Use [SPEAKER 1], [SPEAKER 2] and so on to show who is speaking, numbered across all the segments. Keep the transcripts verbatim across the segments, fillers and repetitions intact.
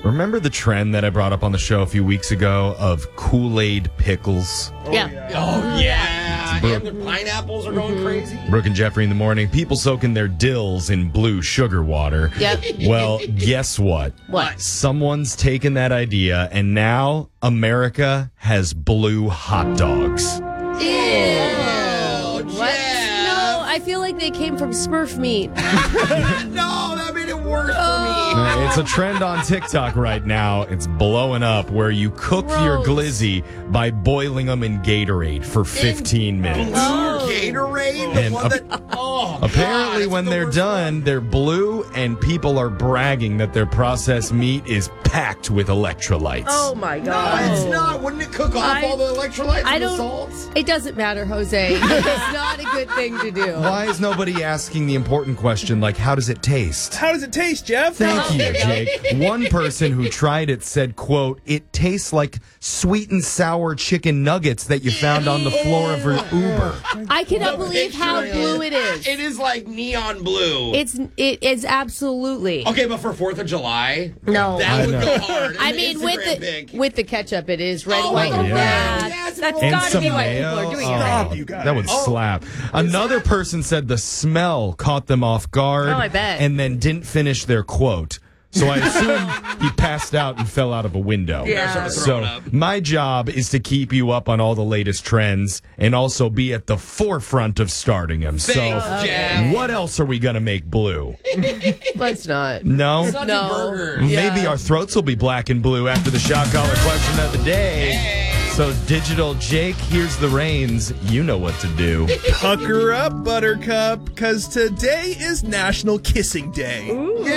[SPEAKER 1] Remember the trend that I brought up on the show a few weeks ago of Kool-Aid pickles?
[SPEAKER 2] Oh, yeah. yeah. Oh, yeah.
[SPEAKER 1] Brooke,
[SPEAKER 2] and the pineapples are going mm-hmm. crazy.
[SPEAKER 1] Brooke and Jeffrey in the morning. People soaking their dills in blue sugar water.
[SPEAKER 3] Yep.
[SPEAKER 1] Well, guess what?
[SPEAKER 3] What?
[SPEAKER 1] Someone's taken that idea, and now America has blue hot dogs.
[SPEAKER 3] Ew. What? No, I feel like they came from Smurf meat.
[SPEAKER 2] No, that made it worse oh. for me.
[SPEAKER 1] It's a trend on TikTok right now. It's blowing up where you cook
[SPEAKER 3] Gross.
[SPEAKER 1] your glizzy by boiling them in Gatorade for fifteen minutes.
[SPEAKER 2] Oh. Gatorade? The
[SPEAKER 1] And
[SPEAKER 2] one
[SPEAKER 1] a-
[SPEAKER 2] that, oh,
[SPEAKER 1] Apparently,
[SPEAKER 2] God,
[SPEAKER 1] when
[SPEAKER 2] the
[SPEAKER 1] they're done,
[SPEAKER 2] one.
[SPEAKER 1] they're blue, and people are bragging that their processed meat is packed with electrolytes.
[SPEAKER 3] Oh, my
[SPEAKER 2] No,
[SPEAKER 3] God.
[SPEAKER 2] it's not. Wouldn't it cook off
[SPEAKER 3] I-
[SPEAKER 2] all the electrolytes
[SPEAKER 3] I
[SPEAKER 2] and the
[SPEAKER 3] don't-
[SPEAKER 2] salts?
[SPEAKER 3] It doesn't matter, Jose. It's not a good thing to do.
[SPEAKER 1] Why is nobody asking the important question, like, how does it taste?
[SPEAKER 4] How does it taste, Jeff?
[SPEAKER 1] Thank you, Jake. One person who tried it said, quote, it tastes like sweet and sour chicken nuggets that you found on the floor of your Uber.
[SPEAKER 3] I cannot
[SPEAKER 2] The
[SPEAKER 3] believe how
[SPEAKER 2] picture
[SPEAKER 3] blue it is.
[SPEAKER 2] It is like neon blue.
[SPEAKER 3] It's it is absolutely.
[SPEAKER 2] Okay, but for fourth of July,
[SPEAKER 3] No.
[SPEAKER 2] that
[SPEAKER 1] I
[SPEAKER 2] would
[SPEAKER 1] know.
[SPEAKER 2] go hard.
[SPEAKER 3] I
[SPEAKER 2] And
[SPEAKER 3] mean, with
[SPEAKER 2] Instagram
[SPEAKER 3] the
[SPEAKER 2] pic.
[SPEAKER 3] with the ketchup, it is red,
[SPEAKER 2] Oh,
[SPEAKER 3] white, and
[SPEAKER 1] yeah.
[SPEAKER 3] black.
[SPEAKER 2] Yes,
[SPEAKER 3] That's
[SPEAKER 2] and
[SPEAKER 3] got to
[SPEAKER 1] some
[SPEAKER 3] be why
[SPEAKER 1] mayo.
[SPEAKER 3] people are doing
[SPEAKER 1] Oh,
[SPEAKER 3] it.
[SPEAKER 4] Stop, you guys.
[SPEAKER 1] That would
[SPEAKER 2] Oh,
[SPEAKER 1] slap. Another person said the smell caught them off guard.
[SPEAKER 3] Oh, I bet.
[SPEAKER 1] And then didn't finish their quote. So I assume he passed out and fell out of a window.
[SPEAKER 3] Yeah.
[SPEAKER 2] Started throwing
[SPEAKER 1] So
[SPEAKER 2] up.
[SPEAKER 1] my job is to keep you up on all the latest trends and also be at the forefront of starting them.
[SPEAKER 2] Thanks,
[SPEAKER 1] so
[SPEAKER 2] Jeff.
[SPEAKER 1] what else are we going to make blue?
[SPEAKER 3] Let's not.
[SPEAKER 1] No?
[SPEAKER 2] Such
[SPEAKER 3] No.
[SPEAKER 2] a burger.
[SPEAKER 1] Maybe
[SPEAKER 3] Yeah.
[SPEAKER 1] our throats will be black and blue after the shot collar question of the day. So, Digital Jake, here's the reins. You know what to do.
[SPEAKER 4] Pucker up, Buttercup, because today is National Kissing Day.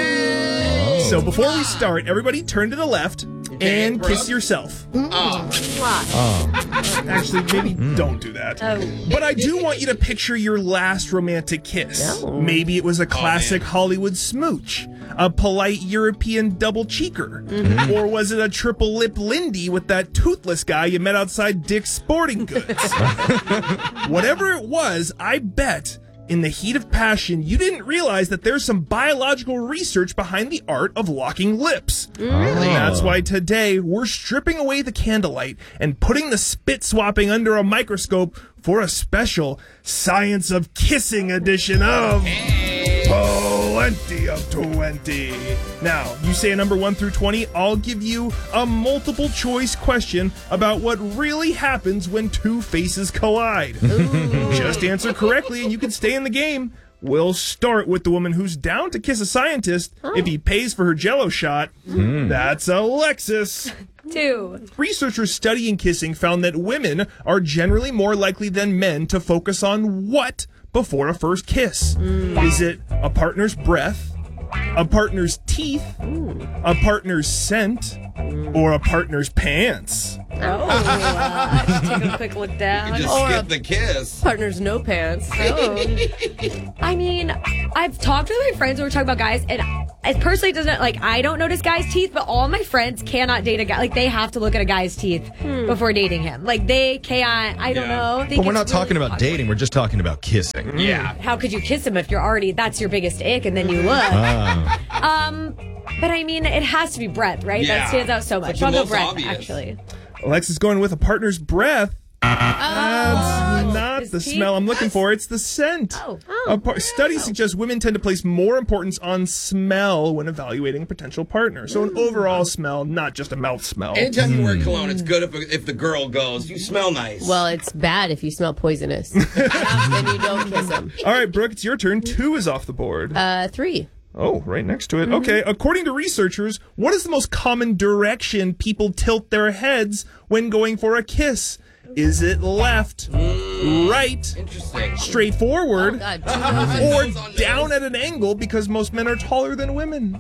[SPEAKER 2] Yay!
[SPEAKER 4] So before we start, everybody turn to the left and
[SPEAKER 2] Brooke.
[SPEAKER 4] kiss yourself.
[SPEAKER 2] Oh.
[SPEAKER 4] Actually, maybe don't do that.
[SPEAKER 3] Oh.
[SPEAKER 4] But I do want you to picture your last romantic kiss.
[SPEAKER 3] No.
[SPEAKER 4] Maybe it was a classic
[SPEAKER 2] man.
[SPEAKER 4] Hollywood smooch, a polite European double cheeker,
[SPEAKER 3] Mm-hmm.
[SPEAKER 4] or was it a triple lip Lindy with that toothless guy you met outside Dick's Sporting Goods? Whatever it was, I bet in the heat of passion, you didn't realize that there's some biological research behind the art of locking lips.
[SPEAKER 2] Really?
[SPEAKER 4] That's why today we're stripping away the candlelight and putting the spit swapping under a microscope for a special Science of Kissing edition of Plenty of twenty. Now, you say a number one through twenty, I'll give you a multiple choice question about what really happens when two faces collide. Just answer correctly and you can stay in the game. We'll start with the woman who's down to kiss a scientist if he pays for her Jell-O shot. That's Alexis.
[SPEAKER 3] Two.
[SPEAKER 4] Researchers studying kissing found that women are generally more likely than men to focus on what before a first kiss? Is it a partner's breath, a partner's teeth, a partner's scent, or a partner's pants?
[SPEAKER 3] Oh, uh, let's take a quick look down.
[SPEAKER 2] Just
[SPEAKER 3] Or
[SPEAKER 2] skip
[SPEAKER 3] a
[SPEAKER 2] the kiss.
[SPEAKER 3] partner's no pants. Oh.
[SPEAKER 5] I mean, I've talked with my friends when we're talking about guys, and I personally doesn't like. I don't notice guys' teeth, but all my friends cannot date a guy. Like they have to look at a guy's teeth before dating him. Like they can't. I don't
[SPEAKER 2] Yeah.
[SPEAKER 5] know. Think
[SPEAKER 1] But we're
[SPEAKER 5] it's
[SPEAKER 1] not talking
[SPEAKER 5] really
[SPEAKER 1] about
[SPEAKER 5] awkward.
[SPEAKER 1] dating. We're just talking about kissing.
[SPEAKER 2] Yeah.
[SPEAKER 5] How could you kiss him if you're already that's your biggest ick, and then you look?
[SPEAKER 1] Ah.
[SPEAKER 5] Um, but I mean, it has to be breath, right?
[SPEAKER 2] Yeah.
[SPEAKER 5] That stands out so much.
[SPEAKER 2] It's the
[SPEAKER 5] I'll go
[SPEAKER 2] most
[SPEAKER 5] breath,
[SPEAKER 2] obvious.
[SPEAKER 5] actually.
[SPEAKER 4] Alexis going with a partner's breath. That's not
[SPEAKER 5] His
[SPEAKER 4] the
[SPEAKER 5] teeth?
[SPEAKER 4] smell I'm looking for. It's the scent.
[SPEAKER 5] Oh.
[SPEAKER 4] A par- studies suggest women tend to place more importance on smell when evaluating a potential partner. So an overall smell, not just a mouth smell.
[SPEAKER 2] Anytime you wear cologne, it's good if, if the girl goes, you smell nice.
[SPEAKER 3] Well, it's bad if you smell poisonous. And you don't kiss them.
[SPEAKER 4] All right, Brooke, it's your turn. Two is off the board.
[SPEAKER 3] Uh, three.
[SPEAKER 4] Oh, right next to it. Okay, according to researchers, what is the most common direction people tilt their heads when going for a kiss? Is it left, right,
[SPEAKER 2] Interesting.
[SPEAKER 4] straight forward,
[SPEAKER 3] God, two dozen.
[SPEAKER 4] or
[SPEAKER 2] Nose on
[SPEAKER 4] down
[SPEAKER 2] nose.
[SPEAKER 4] at an angle because most men are taller than women?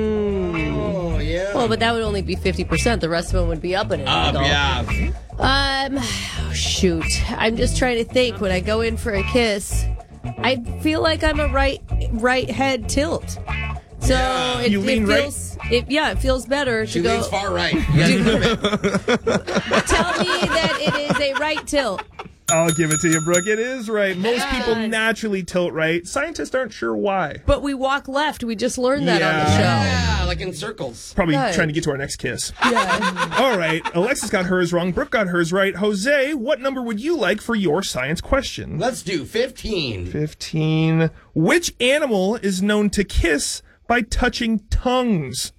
[SPEAKER 2] Oh, yeah.
[SPEAKER 3] Well, but that would only be fifty percent. The rest of them would be up at an
[SPEAKER 2] Up,
[SPEAKER 3] angle.
[SPEAKER 2] yeah.
[SPEAKER 3] Um, oh, shoot. I'm just trying to think when I go in for a kiss. I feel like I'm a right right head tilt. So
[SPEAKER 2] Yeah.
[SPEAKER 3] it,
[SPEAKER 4] You
[SPEAKER 3] it
[SPEAKER 4] lean right?
[SPEAKER 3] feels it, yeah, it feels better
[SPEAKER 2] She
[SPEAKER 3] to go
[SPEAKER 2] leans far right. You gotta move it.
[SPEAKER 3] tell me that it is a right tilt.
[SPEAKER 4] I'll give it to you, Brooke. It is right. Most people
[SPEAKER 5] Yes.
[SPEAKER 4] naturally tilt right. Scientists aren't sure why.
[SPEAKER 3] But we walk left. We just learned that on the
[SPEAKER 4] Yeah.
[SPEAKER 3] show.
[SPEAKER 2] Yeah, like in in circles.
[SPEAKER 4] Probably
[SPEAKER 3] Right.
[SPEAKER 4] trying to get to our next kiss.
[SPEAKER 3] Yeah.
[SPEAKER 4] All right. Alexis got hers wrong. Brooke got hers right. Jose, what number would you like for your science question?
[SPEAKER 2] Let's do fifteen.
[SPEAKER 4] fifteen. Which animal is known to kiss by touching tongues?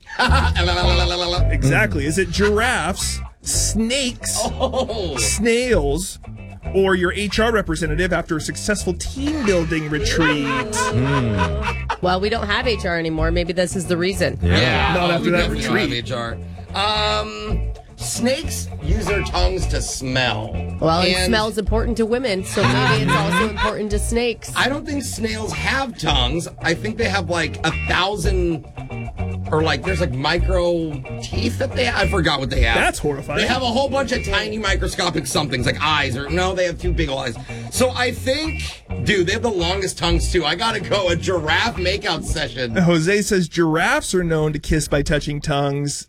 [SPEAKER 4] Exactly. Is it giraffes, snakes,
[SPEAKER 2] Oh.
[SPEAKER 4] snails, or your H R representative after a successful team building retreat?
[SPEAKER 3] Well, we don't have H R anymore. Maybe this is the reason.
[SPEAKER 2] Yeah.
[SPEAKER 4] Not
[SPEAKER 2] oh,
[SPEAKER 4] after
[SPEAKER 2] we
[SPEAKER 4] that
[SPEAKER 2] definitely don't have
[SPEAKER 4] retreat.
[SPEAKER 2] H R. Um, snakes use their tongues to smell.
[SPEAKER 3] Well, it
[SPEAKER 2] And
[SPEAKER 3] smells important to women, so maybe it's also important to snakes.
[SPEAKER 2] I don't think snails have tongues. I think they have like a thousand, or like there's like micro teeth that they have. I forgot what they have.
[SPEAKER 4] That's horrifying.
[SPEAKER 2] They have a whole bunch of tiny microscopic somethings like eyes, or no, they have two big eyes. So I think, dude, they have the longest tongues too. I gotta go a giraffe makeout session.
[SPEAKER 4] Jose says giraffes are known to kiss by touching tongues.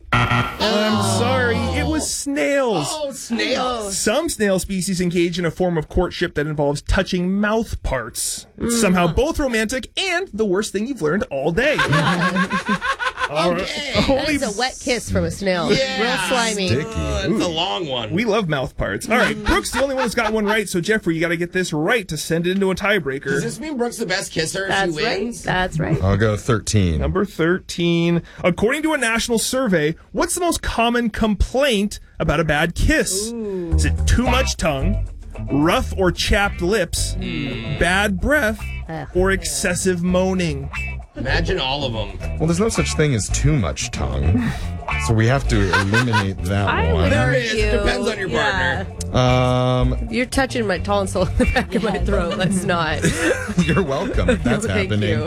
[SPEAKER 4] I'm sorry, it was snails.
[SPEAKER 2] Oh, snails.
[SPEAKER 4] Some snail species engage in a form of courtship that involves touching mouth parts. It's somehow both romantic and the worst thing you've learned all day. All right.
[SPEAKER 2] Okay.
[SPEAKER 4] Only
[SPEAKER 3] It's a wet kiss from a snail.
[SPEAKER 2] Yeah.
[SPEAKER 3] Real slimy.
[SPEAKER 1] Sticky.
[SPEAKER 2] Uh, it's a long one.
[SPEAKER 4] We love mouth parts. All right, Brooke's the only one that's got one right, so Jeffrey, you got to get this right to send it into a
[SPEAKER 2] Does
[SPEAKER 4] tiebreaker.
[SPEAKER 2] this mean Brooke's the best kisser if
[SPEAKER 3] That's
[SPEAKER 2] she
[SPEAKER 3] right.
[SPEAKER 2] wins?
[SPEAKER 3] That's right.
[SPEAKER 1] I'll go thirteen.
[SPEAKER 4] Number thirteen. According to a national survey, what's the most common complaint about a bad kiss? Is it too much tongue, rough or chapped lips, bad breath, or excessive moaning?
[SPEAKER 2] Imagine all of them.
[SPEAKER 1] Well, there's no such thing as too much tongue, so we have to eliminate that
[SPEAKER 3] I
[SPEAKER 1] one.
[SPEAKER 3] would
[SPEAKER 2] There
[SPEAKER 3] argue.
[SPEAKER 2] it is. It depends on your
[SPEAKER 3] yeah.
[SPEAKER 2] partner.
[SPEAKER 1] Um,
[SPEAKER 3] You're touching my tonsil in the back of my throat. Let's not.
[SPEAKER 1] you're welcome. if That's
[SPEAKER 3] Thank
[SPEAKER 1] happening.
[SPEAKER 3] you.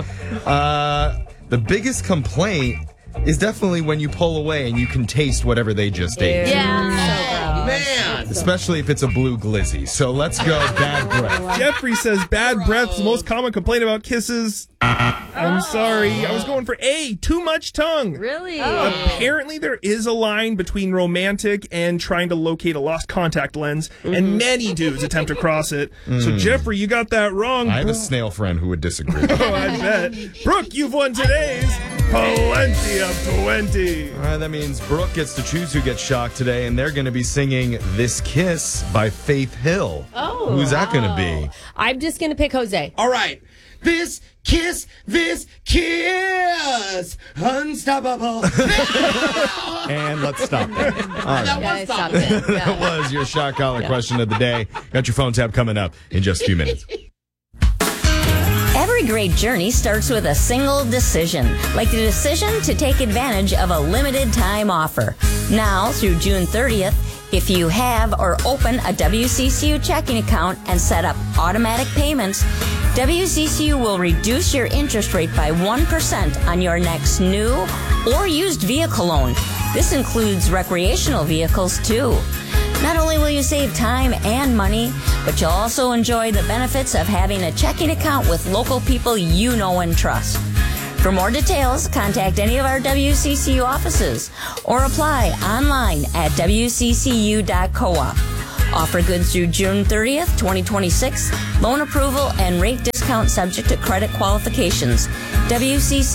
[SPEAKER 1] Uh, the biggest complaint is definitely when you pull away and you can taste whatever they just ate.
[SPEAKER 3] Yeah.
[SPEAKER 2] Oh, man.
[SPEAKER 1] Especially if it's a blue glizzy. So let's go bad breath.
[SPEAKER 4] Jeffrey says bad breath's the most common complaint about kisses. I'm sorry. I was going for A, too much tongue.
[SPEAKER 3] Really?
[SPEAKER 4] Apparently, there is a line between romantic and trying to locate a lost contact lens, and many dudes attempt to cross it. So, Jeffrey, you got that wrong.
[SPEAKER 1] I have a snail friend who would disagree.
[SPEAKER 4] Oh, I bet. Brooke, you've won today's Plenty of twenty.
[SPEAKER 1] All right, that means Brooke gets to choose who gets shocked today, and they're going to be singing This Kiss by Faith Hill.
[SPEAKER 3] Oh.
[SPEAKER 1] Who's that going to be?
[SPEAKER 3] I'm just going to pick Jose.
[SPEAKER 2] All right. This kiss, this kiss, unstoppable.
[SPEAKER 1] And let's stop there. All right.
[SPEAKER 2] That
[SPEAKER 3] Yeah,
[SPEAKER 2] was
[SPEAKER 3] stop
[SPEAKER 2] something.
[SPEAKER 3] it.
[SPEAKER 1] That
[SPEAKER 3] Yeah.
[SPEAKER 1] was your shot collar question of the day. Got your phone tab coming up in just a few minutes.
[SPEAKER 6] Every great journey starts with a single decision, like the decision to take advantage of a limited time offer. Now, through June thirtieth, if you have or open a W C C U checking account and set up automatic payments, W C C U will reduce your interest rate by one percent on your next new or used vehicle loan. This includes recreational vehicles, too. Not only will you save time and money, but you'll also enjoy the benefits of having a checking account with local people you know and trust. For more details, contact any of our W C C U offices or apply online at w c c u dot coop. Offer good through June thirtieth, twenty twenty-six. Loan approval and rate discount subject to credit qualifications. W C C